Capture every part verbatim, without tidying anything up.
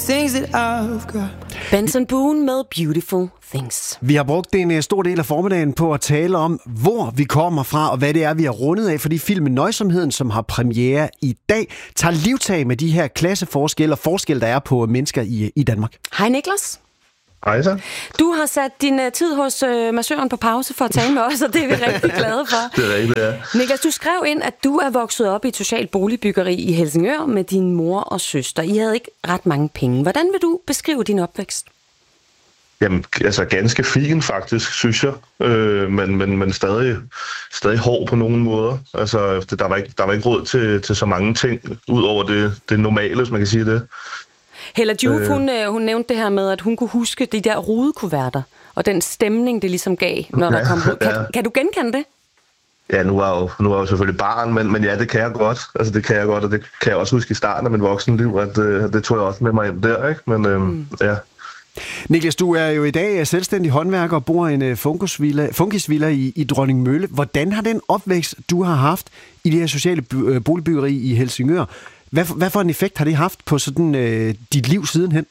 things that I've got. Benson Boone med Beautiful Things. Vi har brugt en stor del af formiddagen på at tale om, hvor vi kommer fra, og hvad det er, vi har rundet af, fordi filmen Nøjsomheden, som har premiere i dag, tager livtag med de her klasseforskelle og forskelle, der er på mennesker i, i Danmark. Hej Niklas. Hej så. Du har sat din uh, tid hos uh, massøren på pause for at tale med os, og det er vi rigtig glade for. Det er rigtigt, ja. Niklas, du skrev ind, at du er vokset op i et socialt boligbyggeri i Helsingør med din mor og søster. I havde ikke ret mange penge. Hvordan vil du beskrive din opvækst? Jamen, altså ganske fin faktisk, synes jeg. Øh, men men, men stadig, stadig hård på nogle måder. Altså, der var ikke, der var ikke råd til, til så mange ting, ud over det, det normale, hvis man kan sige det. Hella Juf, øh. hun, hun nævnte det her med, at hun kunne huske de der rudekuverter, og den stemning, det ligesom gav, når ja, der kom ud. Kan, ja. kan du genkende det? Ja, nu er jeg jo, nu er jeg jo selvfølgelig barn, men, men ja, det kan jeg godt. Altså, det kan jeg godt, og det kan jeg også huske i starten af min voksenliv, at øh, det tog jeg også med mig ind der, ikke? Men øh, mm. ja. Niklas, du er jo i dag selvstændig håndværker og bor i en funkisvilla, funkisvilla i, i Dronningmølle. Hvordan har den opvækst, du har haft i det her sociale by, boligbyggeri i Helsingør, hvad for, hvad for en effekt har det haft på sådan, øh, dit liv sidenhen?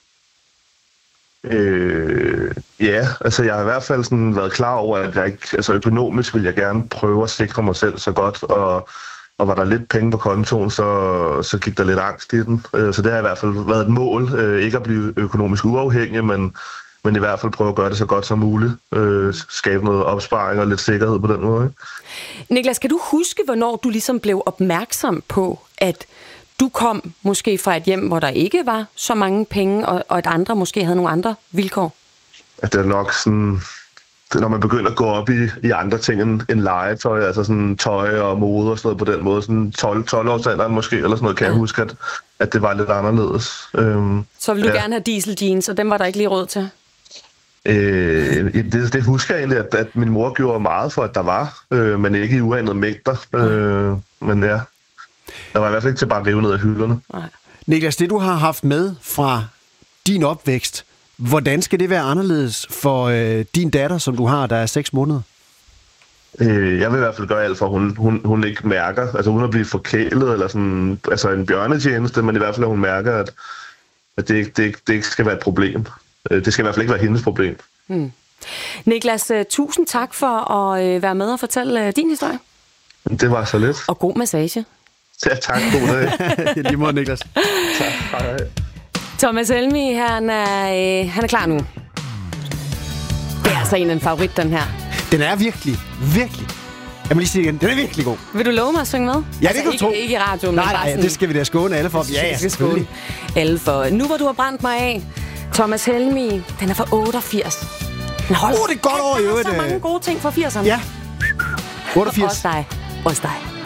Øh, ja, altså jeg har i hvert fald sådan været klar over, at jeg ikke, altså økonomisk vil jeg gerne prøve at sikre mig selv så godt, og, og var der lidt penge på kontoen, så, så gik der lidt angst i den. Øh, så det har i hvert fald været et mål, øh, ikke at blive økonomisk uafhængig, men, men i hvert fald prøve at gøre det så godt som muligt. Øh, skabe noget opsparing og lidt sikkerhed på den måde. Ikke? Niklas, kan du huske, hvornår du ligesom blev opmærksom på, at du kom måske fra et hjem, hvor der ikke var så mange penge, og, og et andre måske havde nogle andre vilkår? At det er nok sådan, når man begynder at gå op i, i andre ting end, end legetøj, altså sådan tøj og mode og sådan noget på den måde, sådan tolv-årsalderen måske, eller sådan noget, kan ja. jeg huske, at, at det var lidt anderledes. Øhm, så ville du ja. gerne have diesel jeans, og dem var der ikke lige råd til? Øh, det, det husker jeg egentlig, at, at min mor gjorde meget for, at der var, øh, men ikke i uanede mængder. Øh, men ja, der var i hvert fald ikke til bare at rive ned af hylderne. Nej. Niklas, det du har haft med fra din opvækst, hvordan skal det være anderledes for øh, din datter, som du har, der er seks måneder? Øh, jeg vil i hvert fald gøre alt for, at hun, hun, hun ikke mærker, altså hun at blive forkælet, eller sådan, altså en bjørnetjeneste, men i hvert fald, at hun mærker, at, at det, ikke, det, ikke, det ikke skal være et problem. Det skal i hvert fald ikke være hendes problem. Hmm. Niklas, uh, tusind tak for at uh, være med og fortælle uh, din historie. Det var så lidt. Og god massage. Ja, tak. God dag. Lige måde, Niklas. Tak. Hej. Thomas Helmig, han er, øh, han er klar nu. Det er altså en af en favorit, den her. Den er virkelig, virkelig. Jeg må lige sige igen, den er virkelig god. Vil du love mig at synge med? Ja, altså, det kan du ikke, tro. ikke i radioen, nej, men bare nej, sådan. det skal vi da skåne alle for. Ja, ja, selvfølgelig. Alle for. Nu hvor du har brændt mig af, Thomas Helmig, den er fra otteogfirs. Åh, oh, det er godt over i øvrigt. Der er så mange gode ting fra firserne. Ja, otteogfirs. Også dig. Også dig.